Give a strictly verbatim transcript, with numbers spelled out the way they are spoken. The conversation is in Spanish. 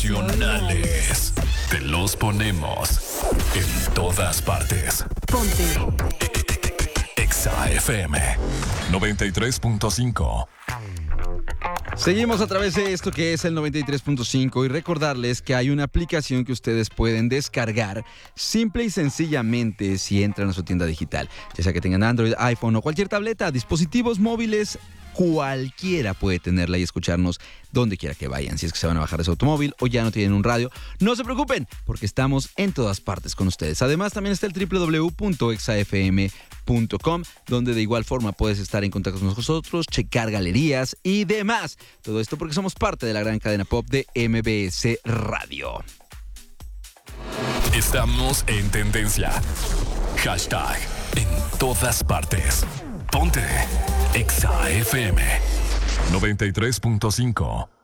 nacionales. Te los ponemos en todas partes. Ponte Exa F M noventa y tres punto cinco. Seguimos a través de esto que es el noventa y tres punto cinco y recordarles que hay una aplicación que ustedes pueden descargar simple y sencillamente si entran a su tienda digital, ya sea que tengan Android, iPhone o cualquier tableta, dispositivos móviles, cualquiera puede tenerla y escucharnos donde quiera que vayan. Si es que se van a bajar de su automóvil o ya no tienen un radio, no se preocupen porque estamos en todas partes con ustedes. Además también está el doble u doble u doble u punto exa f m punto com, donde de igual forma puedes estar en contacto con nosotros, checar galerías y demás. Todo esto porque somos parte de la gran cadena pop de M B S Radio. Estamos en tendencia. Hashtag en todas partes. Ponte Exa F M noventa y tres punto cinco.